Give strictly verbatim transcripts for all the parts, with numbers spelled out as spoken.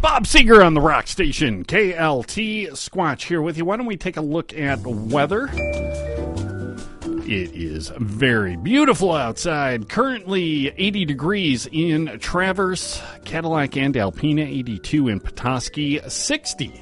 Bob Seger on the Rock Station, K L T. Squatch here with you. Why don't we take a look at weather? It is very beautiful outside. Currently eighty degrees in Traverse, Cadillac, and Alpena. eighty-two in Petoskey. sixty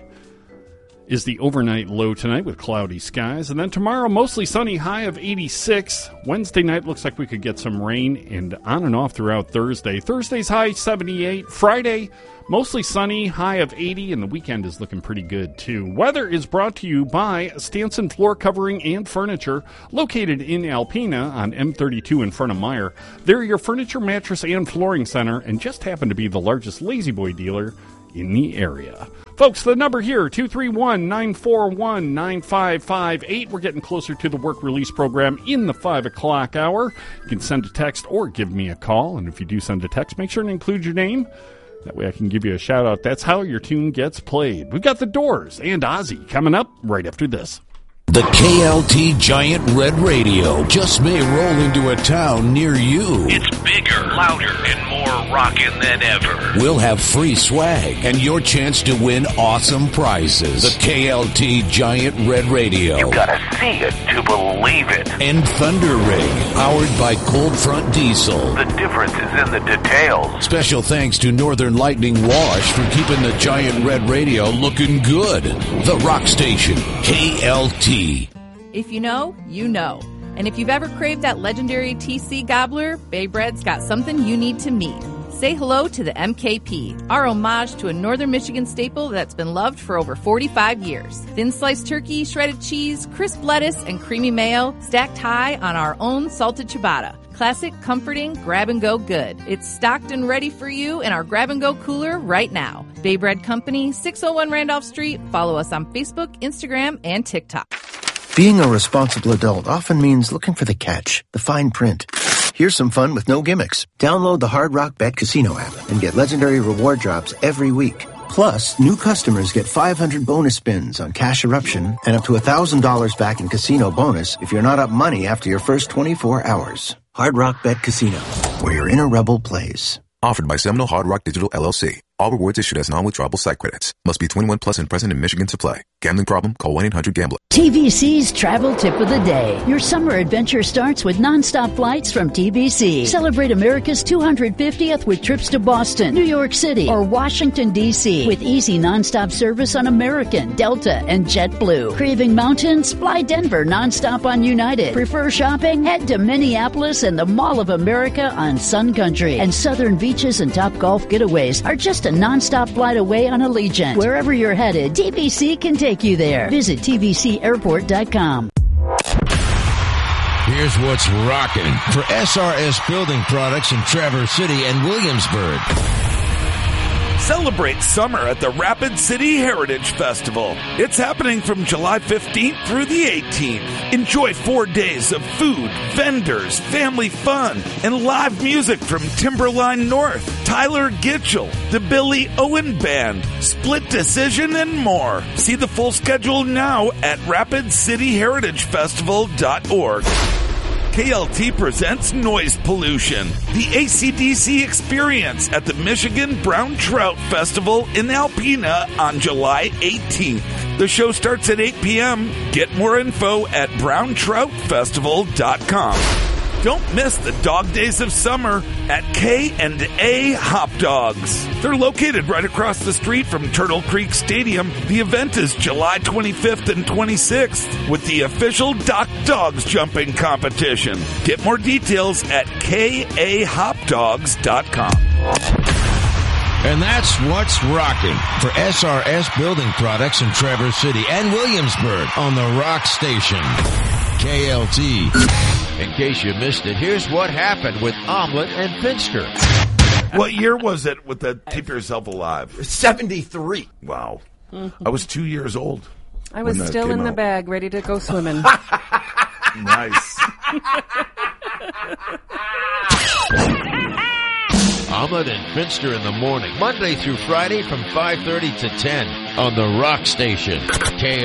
is the overnight low tonight with cloudy skies. And then tomorrow, mostly sunny, high of eighty-six. Wednesday night looks like we could get some rain, and on and off throughout Thursday. Thursday's high seventy-eight. Friday, mostly sunny, high of eighty, and the weekend is looking pretty good, too. Weather is brought to you by Stanson Floor Covering and Furniture, located in Alpena on M thirty-two in front of Meyer. They're your furniture, mattress, and flooring center, and just happen to be the largest Lazy Boy dealer in the area. Folks, the number here, two three one, nine four one, nine five five eight. We're getting closer to the work release program in the five o'clock hour. You can send a text or give me a call, and if you do send a text, make sure to include your name. That way I can give you a shout-out. That's how your tune gets played. We've got The Doors and Ozzy coming up right after this. The K L T Giant Red Radio just may roll into a town near you. It's bigger, louder, and more rockin' than ever. We'll have free swag and your chance to win awesome prizes. The K L T Giant Red Radio. You gotta see it to believe it. And Thunder Rig, powered by Cold Front Diesel. The difference is in the details. Special thanks to Northern Lightning Wash for keeping the Giant Red Radio looking good. The Rock Station, K L T. If you know, you know. And if you've ever craved that legendary T C gobbler, Bay Bread's got something you need to meet. Say hello to the M K P, our homage to a Northern Michigan staple that's been loved for over forty-five years. Thin sliced turkey, shredded cheese, crisp lettuce, and creamy mayo stacked high on our own salted ciabatta. Classic, comforting, grab-and-go good. It's stocked and ready for you in our grab-and-go cooler right now. Bay Bread Company, six oh one Randolph Street. Follow us on Facebook, Instagram, and TikTok. Being a responsible adult often means looking for the catch, the fine print. Here's some fun with no gimmicks. Download the Hard Rock Bet Casino app and get legendary reward drops every week. Plus, new customers get five hundred bonus spins on Cash Eruption and up to one thousand dollars back in casino bonus if you're not up money after your first twenty-four hours. Hard Rock Bet Casino, where your inner rebel plays. Offered by Seminole Hard Rock Digital L L C. All rewards issued as non-withdrawable site credits. Must be twenty-one plus and present in Michigan to play. Gambling problem? Call one eight hundred gambler. T V C's Travel Tip of the Day. Your summer adventure starts with nonstop flights from T V C. Celebrate America's two hundred fiftieth with trips to Boston, New York City, or Washington, D C with easy nonstop service on American, Delta, and JetBlue. Craving mountains? Fly Denver nonstop on United. Prefer shopping? Head to Minneapolis and the Mall of America on Sun Country. And southern beaches and top golf getaways are just a nonstop flight away on Allegiant. Wherever you're headed, T V C can take you there. Visit T V C airport dot com. Here's what's rocking for S R S Building Products in Traverse City and Williamsburg. Celebrate summer at the Rapid City Heritage Festival. It's happening from July fifteenth through the eighteenth. Enjoy four days of food, vendors, family fun, and live music from Timberline North, Tyler Gitchell, the Billy Owen Band, Split Decision, and more. See the full schedule now at rapid city heritage festival dot org. K L T presents Noise Pollution, the A C D C experience at the Michigan Brown Trout Festival in Alpena on July eighteenth. The show starts at eight p.m. Get more info at brown trout festival dot com. Don't miss the dog days of summer at K and A Hop Dogs. They're located right across the street from Turtle Creek Stadium. The event is July twenty-fifth and twenty-sixth with the official Doc Dogs jumping competition. Get more details at K A hop dogs dot com. And that's what's rocking for S R S Building Products in Traverse City and Williamsburg on the Rock Station, K L T. In case you missed it, here's what happened with Omelet and Finster. What year was it with the Keep Yourself Alive? seventy-three. Wow. Mm-hmm. I was two years old. I was still in the out. bag, ready to go swimming. Nice. Omelet and Finster in the morning, Monday through Friday from five thirty to ten on the Rock Station, K